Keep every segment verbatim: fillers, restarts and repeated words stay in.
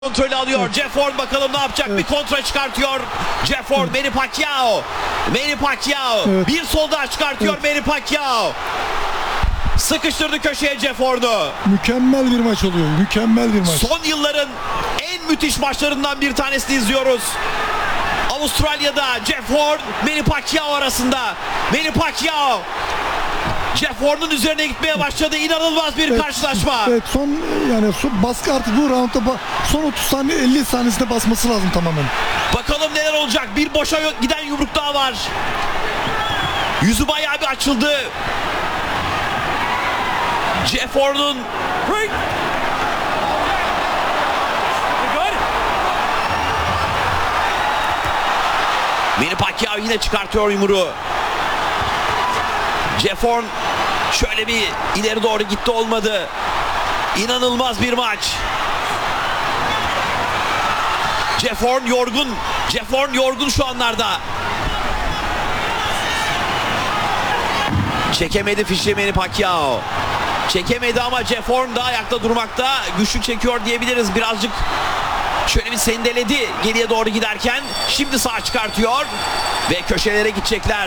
Kontrolü alıyor. Evet. Jeff Horn bakalım ne yapacak? Evet. Bir kontra çıkartıyor. Jeff Horn, Evet. Manny Pacquiao. Manny Pacquiao. Evet. Bir solda çıkartıyor Evet. Manny Pacquiao. Sıkıştırdı köşeye Jeff Horn'u. Mükemmel bir maç oluyor. Mükemmel bir maç. Son yılların en müthiş maçlarından bir tanesini izliyoruz. Avustralya'da Jeff Horn, Manny Pacquiao arasında. Manny Pacquiao Jeff Horn'un üzerine gitmeye başladı. İnanılmaz bir Evet, karşılaşma. Evet, son yani su, baskı artık bu roundda ba- son otuz saniye elli saniyesinde basması lazım tamamen. Bakalım neler olacak. Bir boşa giden yumruk daha var. Yüzü bayağı bir açıldı. Jeff Horn'un Manny Pacquiao yine çıkartıyor yumruğu. Jeff Horn şöyle bir ileri doğru gitti, olmadı. İnanılmaz bir maç. Jeff Horn yorgun. Jeff Horn yorgun şu anlarda. Çekemedi fişi Manny Pacquiao. Çekemedi ama Jeff Horn da ayakta durmakta güçlük çekiyor diyebiliriz. Birazcık şöyle bir sendeledi geriye doğru giderken. Şimdi sağ çıkartıyor ve köşelere gidecekler.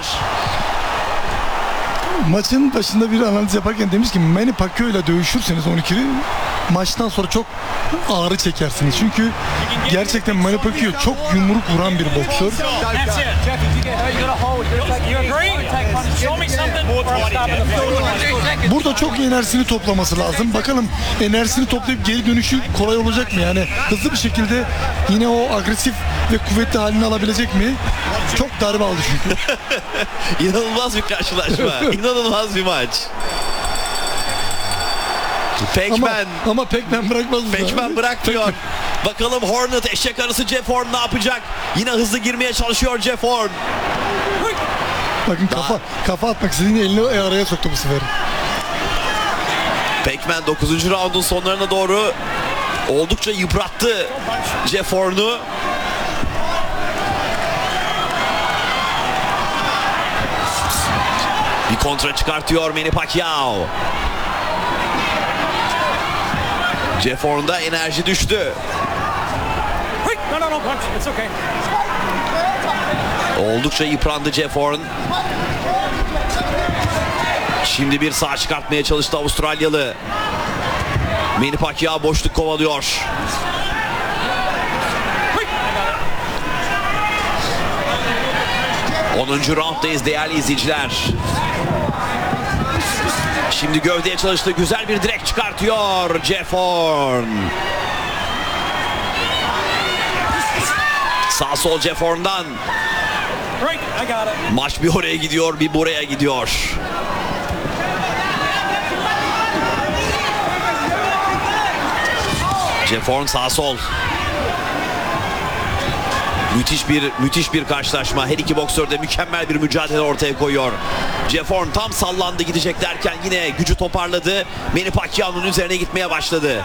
Maçın başında bir analiz yaparken demiş ki Manny Pacquiao ile dövüşürseniz on ikili maçtan sonra çok ağrı çekersiniz. Çünkü gerçekten Manny Pacquiao çok yumruk vuran bir boksör. That's it. Jeff, if you get hurt, you gotta hold. You take, you agree? Take punches. Show me something. Or I'm stopping the floor. Burada çok enerjisini toplaması lazım. Bakalım enerjisini toplayıp geri dönüşü kolay olacak mı? Yani hızlı bir şekilde yine o agresif ve kuvvetli halini alabilecek mi? Çok darbe aldı çünkü. İnanılmaz bir karşılaşma. İnanılmaz bir maç. ama, Pacman. ama Pacman bırakmaz. Pacman bırakmıyor. Bakalım Hornet, eşek arısı Jeff Horn ne yapacak? Yine hızlı girmeye çalışıyor Jeff Horn. Bakın kafa, kafa atmak istediğini elini araya soktu bu sefer. Pacman dokuzuncu raundun sonlarına doğru oldukça yıprattı Jeff Horn'u. Bir kontra çıkartıyor Manny Pacquiao. Jeff Horn'da enerji düştü. No, no, no punch. It's okay. Oldukça yıprandı Jeff Horn. Şimdi bir sağ çıkartmaya çalıştı Avustralyalı. Manny Pacquiao boşluk kovalıyor. onuncu rounddayız değerli izleyiciler. Şimdi gövdeye çalıştı. Güzel bir direkt çıkartıyor Jeff Horn. Sağ sol Jeff Horn'dan. Great. I got it. Maç bir oraya gidiyor, bir buraya gidiyor. Jeff Horn sağ sol. Müthiş bir müthiş bir karşılaşma. Her iki boksör de mükemmel bir mücadele ortaya koyuyor. Jeff Horn tam sallandı gidecek derken yine gücü toparladı. Manny Pacquiao'nun üzerine gitmeye başladı.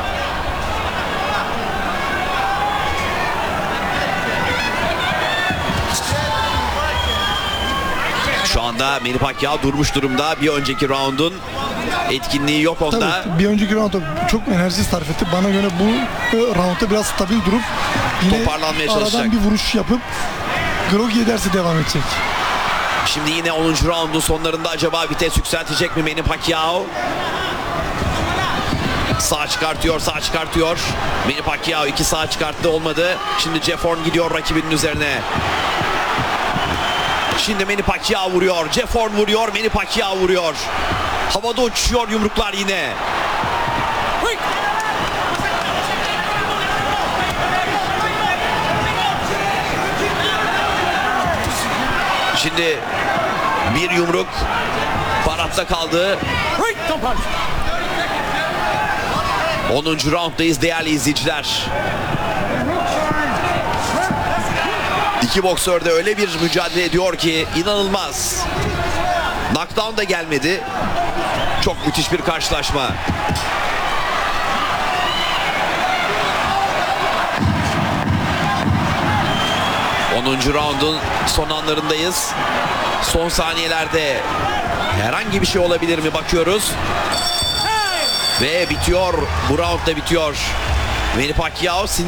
Şu anda Manny Pacquiao durmuş durumda. Bir önceki roundun etkinliği yok onda. Tabii bir önceki roundda çok enerji sarf etti. Bana göre bu e, roundda biraz stabil durup yine Toparlanmaya çalışacak. aradan bir vuruş yapıp Grogi ederse devam edecek. Şimdi yine onuncu roundun sonlarında acaba vites yükseltecek mi Manny Pacquiao? Sağ çıkartıyor, sağ çıkartıyor. Manny Pacquiao iki sağ çıkarttı, olmadı. Şimdi Jeff Horn gidiyor rakibinin üzerine. Şimdi Manny Pacquiao vuruyor. Jeff Horn vuruyor, Manny Pacquiao vuruyor. Havada uçuşuyor yumruklar yine. Şimdi bir yumruk paratta kaldı. Great. Don't punch. onuncu rounddayız değerli izleyiciler. İki boksör de öyle bir mücadele ediyor ki inanılmaz. Knockdown da gelmedi. Çok müthiş bir karşılaşma. onuncu roundun son anlarındayız. Son saniyelerde herhangi bir şey olabilir mi bakıyoruz. Ve bitiyor. Bu round da bitiyor. Manny Pacquiao